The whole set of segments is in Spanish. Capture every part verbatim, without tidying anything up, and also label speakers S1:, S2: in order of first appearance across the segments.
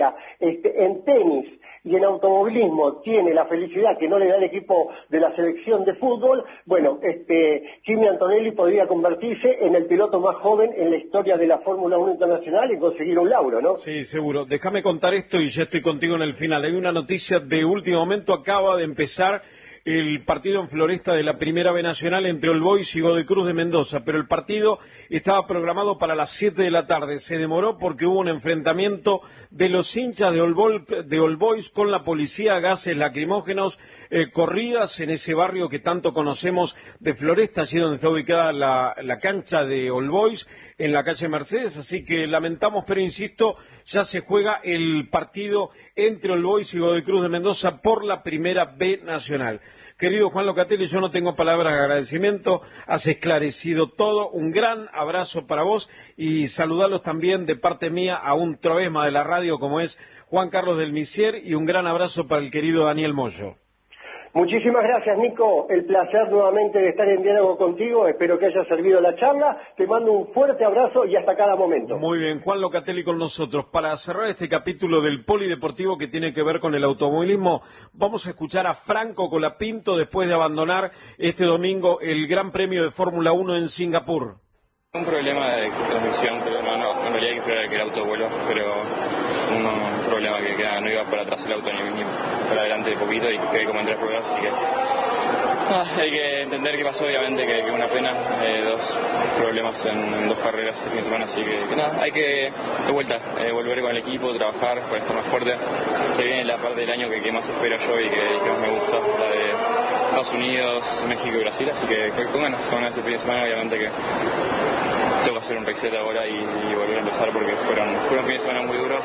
S1: Este, en tenis y en automovilismo tiene la felicidad que no le da el equipo de la selección de fútbol, bueno, este, Kimi Antonelli podría convertirse en el piloto más joven en la historia de la Fórmula uno Internacional y conseguir un lauro, ¿no?
S2: Sí, seguro. Déjame contar esto y ya estoy contigo en el final. Hay una noticia de último momento, acaba de empezar el partido en Floresta de la Primera B Nacional entre All Boys y Godoy Cruz de Mendoza, pero el partido estaba programado para las siete de la tarde, se demoró porque hubo un enfrentamiento de los hinchas de All Boys, de All Boys con la policía, gases lacrimógenos, eh, corridas en ese barrio que tanto conocemos de Floresta, allí donde está ubicada la, la cancha de All Boys, en la calle Mercedes, así que lamentamos, pero insisto, ya se juega el partido entre All Boys y Godoy Cruz de Mendoza por la Primera B Nacional. Querido Juan Locatelli, yo no tengo palabras de agradecimiento, has esclarecido todo, un gran abrazo para vos y saludarlos también de parte mía a un trovesma de la radio como es Juan Carlos del Misier y un gran abrazo para el querido Daniel Moyo.
S1: Muchísimas gracias, Nico. El placer nuevamente de estar en diálogo contigo. Espero que haya servido la charla. Te mando un fuerte abrazo y hasta cada momento.
S2: Muy bien, Juan Locatelli con nosotros. Para cerrar este capítulo del polideportivo que tiene que ver con el automovilismo, vamos a escuchar a Franco Colapinto después de abandonar este domingo el Gran Premio de Fórmula uno en Singapur.
S3: Un problema de transmisión, pero no, no, en realidad hay que esperar a que el auto vuelva, pero un, un problema que, que no iba para atrás el auto ni, ni para adelante de poquito y quedé como en tres ruedas, así que ah, hay que entender qué pasó, obviamente, que, que una pena, eh, dos problemas en, en dos carreras este fin de semana, así que, que nada, hay que de vuelta, eh, volver con el equipo, trabajar para estar más fuerte. Se viene la parte del año que, que más espero yo y que, que más me gusta, la de Estados Unidos, México y Brasil, así que con ganas, con ganas este fin de semana, obviamente que tengo que hacer un reset ahora y, y volver a empezar porque fueron, fueron fines de semana muy duros.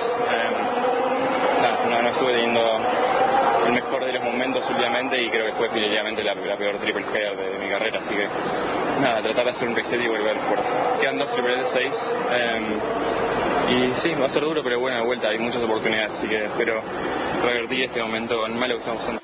S3: Eh, nada, no, no estuve teniendo el mejor de los momentos últimamente y creo que fue definitivamente la, la peor triple header de, de mi carrera, así que nada, tratar de hacer un reset y volver fuerte. Quedan dos triples de seis eh, y sí, va a ser duro, pero buena vuelta, hay muchas oportunidades, así que espero revertir este momento tan malo que estamos pasando.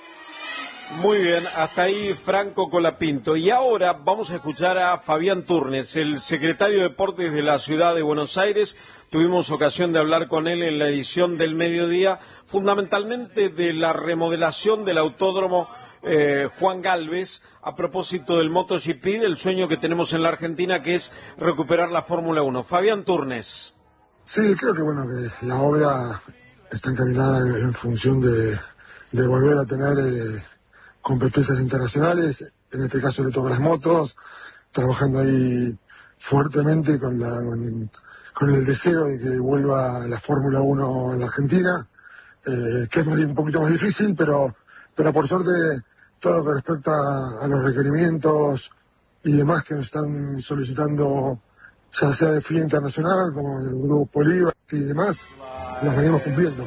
S2: Muy bien, hasta ahí Franco Colapinto. Y ahora vamos a escuchar a Fabián Turnes, el secretario de Deportes de la Ciudad de Buenos Aires. Tuvimos ocasión de hablar con él en la edición del mediodía, fundamentalmente de la remodelación del autódromo eh, Juan Galvez, a propósito del MotoGP, del sueño que tenemos en la Argentina, que es recuperar la Fórmula uno. Fabián Turnes.
S4: Sí, creo que bueno que la obra está encaminada en, en función de, de volver a tener eh, competencias internacionales, en este caso le toca las motos, trabajando ahí fuertemente con, la, con, el, con el deseo de que vuelva la Fórmula uno en la Argentina, eh, que es más, un poquito más difícil, pero, pero por suerte todo lo que respecta a los requerimientos y demás que nos están solicitando, ya sea de F I A Internacional, como el Grupo Bolívar y demás, los venimos cumpliendo.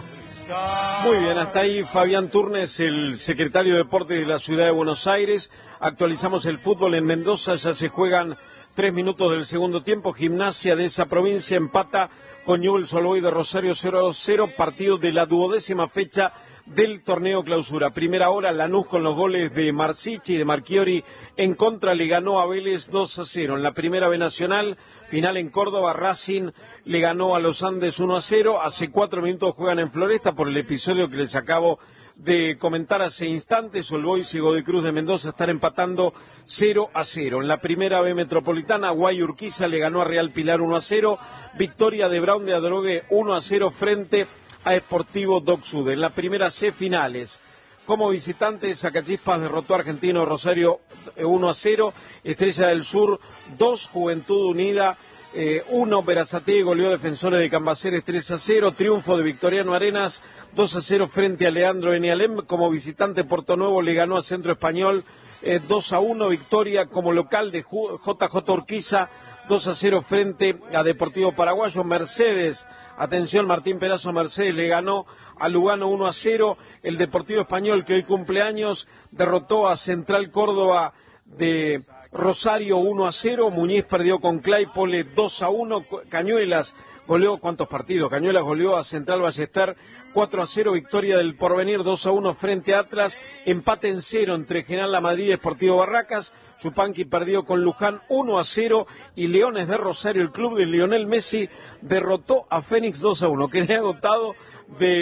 S2: Muy bien, hasta ahí Fabián Turnes, el secretario de Deportes de la Ciudad de Buenos Aires. Actualizamos el fútbol en Mendoza, ya se juegan tres minutos del segundo tiempo. Gimnasia de esa provincia empata con Newell's Old Boys de Rosario cero a cero, partido de la duodécima fecha del torneo clausura. Primera hora, Lanús con los goles de Marsichi y de Marchiori en contra le ganó a Vélez dos a cero. En la Primera B Nacional, final en Córdoba, Racing le ganó a los Andes uno a cero. Hace cuatro minutos juegan en Floresta por el episodio que les acabo de comentar hace instantes. All Boys y Godoy Cruz de Mendoza están empatando cero a cero. En la Primera B Metropolitana, Guay Urquiza le ganó a Real Pilar uno a cero. Victoria de Brown de Adrogué uno a cero frente a Sportivo Dock Sud. En la Primera C finales, como visitante, Sacachispas derrotó a Argentino Rosario uno a cero, Estrella del Sur dos, Juventud Unida eh, uno, Berazategui goleó a Defensores de Cambaceres tres a cero, triunfo de Victoriano Arenas dos a cero frente a Leandro Enialem. Como visitante, Porto Nuevo le ganó a Centro Español eh, dos a uno, victoria como local de J J Urquiza dos a cero frente a Deportivo Paraguayo. Mercedes, atención, Martín Perazo Mercedes le ganó a Lugano uno a cero. El Deportivo Español, que hoy cumpleaños, derrotó a Central Córdoba de Rosario uno a cero. Muñiz perdió con Claypole dos a uno. Cañuelas goleó, ¿cuántos partidos? Cañuelas goleó a Central Ballester cuatro a cero. Victoria del Porvenir dos a uno frente a Atlas. Empate en cero entre General La Madrid y Sportivo Barracas. Yupanqui perdió con Luján uno a cero. Y Leones de Rosario, el club de Lionel Messi, derrotó a Fénix dos a uno. Quedé agotado de